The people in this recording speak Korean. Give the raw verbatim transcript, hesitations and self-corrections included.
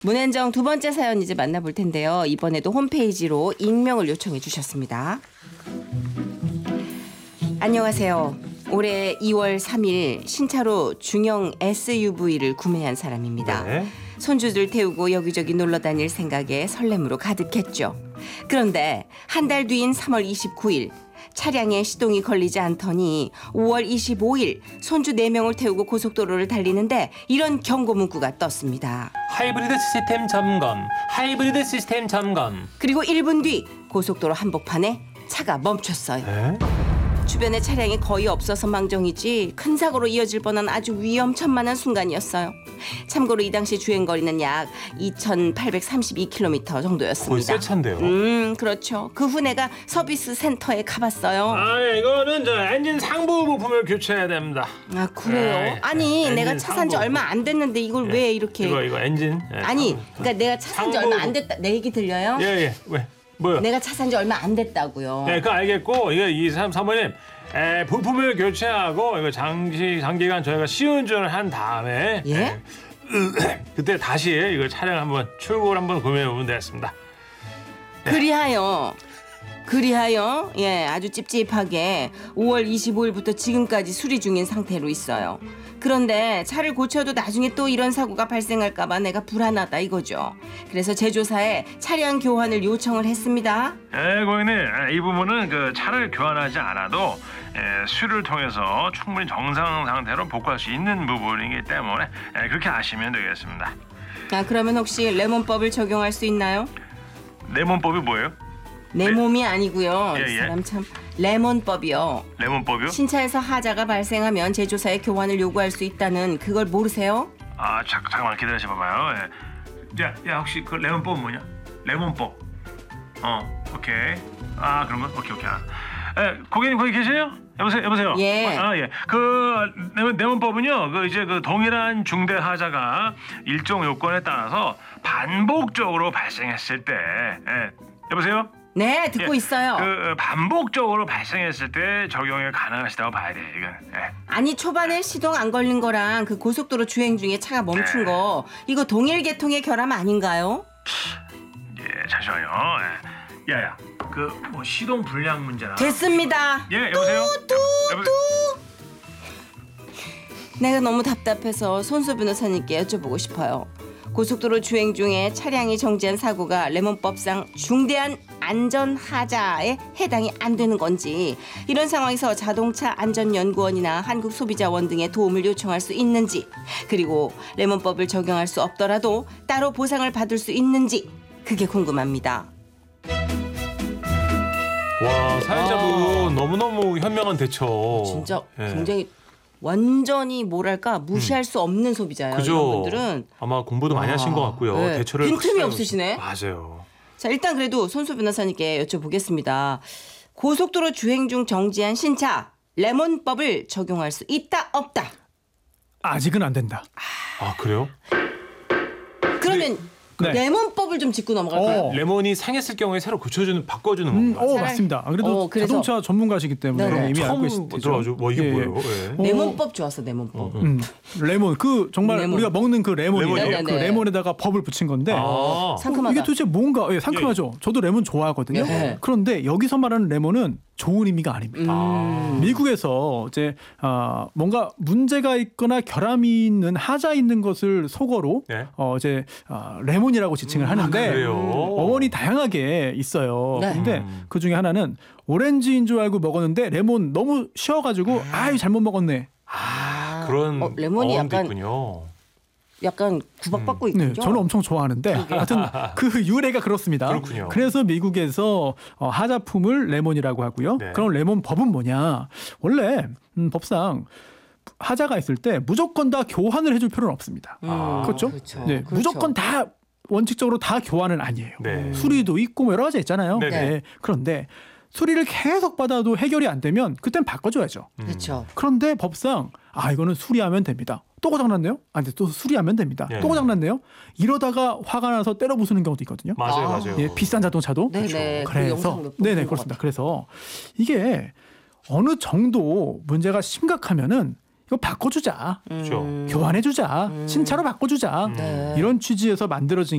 문현정 두 번째 사연 이제 만나볼 텐데요. 이번에도 홈페이지로 익명을 요청해 주셨습니다. 안녕하세요. 올해 이월 삼일 신차로 중형 에스유브이를 구매한 사람입니다. 네. 손주들 태우고 여기저기 놀러 다닐 생각에 설렘으로 가득했죠. 그런데 한 달 뒤인 삼월 이십구일 차량에 시동이 걸리지 않더니 오월 이십오일 손주 네 명을 태우고 고속도로를 달리는데 이런 경고 문구가 떴습니다. 하이브리드 시스템 점검. 하이브리드 시스템 점검. 그리고 일 분 뒤 고속도로 한복판에 차가 멈췄어요. 네? 주변에 차량이 거의 없어서 망정이지 큰 사고로 이어질 뻔한 아주 위험천만한 순간이었어요. 참고로 이 당시 주행거리는 약 이천팔백삼십이 킬로미터 정도였습니다. 거의 새 차인데요. 음, 그렇죠. 그 후 내가 서비스 센터에 가봤어요. 아, 이거는 저 엔진 상부 부품을 교체해야 됩니다. 아, 그래요? 네. 아니, 엔진 내가 차 산 지 상부. 얼마 안 됐는데 이걸 예. 왜 이렇게... 이거 이거 엔진. 예. 아니, 그러니까 내가 차 산 지 상부 얼마 안 됐다. 내 얘기 들려요? 예, 예. 왜? 뭐요? 내가 차 산 지 얼마 안 됐다고요. 네, 그거 알겠고 이거 이삼 사모님 에, 부품을 교체하고 이거 장시 장기간 저희가 시운전을 한 다음에 예? 에, 그때 다시 이거 차량 한번 출고를 한번 구매해 보면 되겠습니다. 그리하여 그리하여 예 아주 찝찝하게 오월 이십오일부터 지금까지 수리 중인 상태로 있어요. 그런데 차를 고쳐도 나중에 또 이런 사고가 발생할까 봐 내가 불안하다 이거죠. 그래서 제조사에 차량 교환을 요청을 했습니다. 예, 고객님, 이 부분은 그 차를 교환하지 않아도 예, 수리를 통해서 충분히 정상 상태로 복구할 수 있는 부분이기 때문에 예, 그렇게 하시면 되겠습니다. 아 그러면 혹시 레몬법을 적용할 수 있나요? 레몬법이 뭐예요? 내 몸이 아니고요. 예, 이 예. 사람 참 레몬법이요. 레몬법이요? 신차에서 하자가 발생하면 제조사에 교환을 요구할 수 있다는 그걸 모르세요? 아, 자, 잠깐만 기다려 봐봐요. 예. 야, 야 혹시 그 레몬법 뭐냐? 레몬법. 어, 오케이. 아, 그런 거? 오케이, 오케이. 알았어. 예, 고객님 거기 계세요? 여보세요, 여보세요. 예. 아, 예. 그 레몬, 레몬법은요, 그 이제 그 동일한 중대 하자가 일정 요건에 따라서 반복적으로 발생했을 때, 예. 여보세요? 네, 듣고 예, 있어요. 그 반복적으로 발생했을 때 적용이 가능하시다고 봐야 돼요. 이건. 예. 아니 초반에 시동 안 걸린 거랑 그 고속도로 주행 중에 차가 멈춘 거 이거 동일 계통의 결함 아닌가요? 예, 잠시만요. 예. 야야, 그 뭐 시동 불량 문제나. 됐습니다. 예, 여보세요. 뚜, 여보- 뚜. 내가 너무 답답해서 손수 변호사님께 여쭤보고 싶어요. 고속도로 주행 중에 차량이 정지한 사고가 레몬법상 중대한 안전하자에 해당이 안 되는 건지, 이런 상황에서 자동차 안전연구원이나 한국소비자원 등의 도움을 요청할 수 있는지, 그리고 레몬법을 적용할 수 없더라도 따로 보상을 받을 수 있는지 그게 궁금합니다. 와, 사연자분 너무너무 현명한 대처. 진짜 예. 굉장히 완전히 뭐랄까 무시할 수 없는 소비자예요. 그죠? 이런 분들은. 아마 공부도 많이 아, 하신 것 같고요. 네. 대처를 빈틈이 확실하게 없으시네. 맞아요. 자, 일단 그래도 손수 변호사님께 여쭤보겠습니다. 고속도로 주행 중 정지한 신차 레몬법을 적용할 수 있다 없다? 아직은 안 된다. 아, 그래요? 그러면 네. 레몬법을 좀 짚고 넘어갈까요? 어. 레몬이 상했을 경우에 새로 고쳐주는 바꿔주는 음, 건가요? 어, 차라리- 맞습니다. 그래도 어, 그래서- 자동차 전문가시기 때문에 네네. 이미 알고 처음 계시죠. 들어가지고 뭐 이게 예, 예. 뭐예요? 예. 어, 레몬법 좋았어, 레몬법. 음, 레몬 그 정말 레몬. 우리가 먹는 그 레몬이에요. 레몬이요? 그 네네네. 레몬에다가 법을 붙인 건데 아, 상큼하다. 이게 도대체 뭔가 예, 상큼하죠. 저도 레몬 좋아하거든요. 네. 그런데 여기서 말하는 레몬은 좋은 의미가 아닙니다. 아. 미국에서 이제 아, 뭔가 문제가 있거나 결함이 있는 하자 있는 것을 속어로 네. 어, 이제 아, 레몬이라고 지칭을 하는데 아, 그래요? 어원이 다양하게 있어요. 네. 근데 음. 그 중에 하나는 오렌지인 줄 알고 먹었는데 레몬 너무 쉬어가지고 아유 잘못 먹었네. 아, 그런 어, 레몬이 어원도 약간 있군요. 약간 구박받고 네, 있군요. 저는 엄청 좋아하는데 하여튼 그 유래가 그렇습니다. 그렇군요. 그래서 미국에서 어, 하자품을 레몬이라고 하고요. 네. 그럼 레몬 법은 뭐냐? 원래 음, 법상 하자가 있을 때 무조건 다 교환을 해줄 필요는 없습니다. 아, 그렇죠? 그렇죠. 네, 그렇죠. 무조건 다 원칙적으로 다 교환은 아니에요. 네. 수리도 있고 뭐 여러 가지 있잖아요. 네네. 네. 그런데 수리를 계속 받아도 해결이 안 되면 그땐 바꿔줘야죠. 음. 그렇죠. 그런데 법상 아 이거는 수리하면 됩니다. 또 고장났네요? 아, 근데 또 수리하면 됩니다. 예. 또 고장났네요? 이러다가 화가 나서 때려 부수는 경우도 있거든요. 맞아요, 아. 맞아요. 예, 비싼 자동차도. 네네. 그 그래서 영상 몇번 네네 본 것 그렇습니다. 같아요. 그래서 이게 어느 정도 문제가 심각하면은 이거 바꿔주자. 그렇죠. 교환해주자. 신차로 바꿔주자. 네. 이런 취지에서 만들어진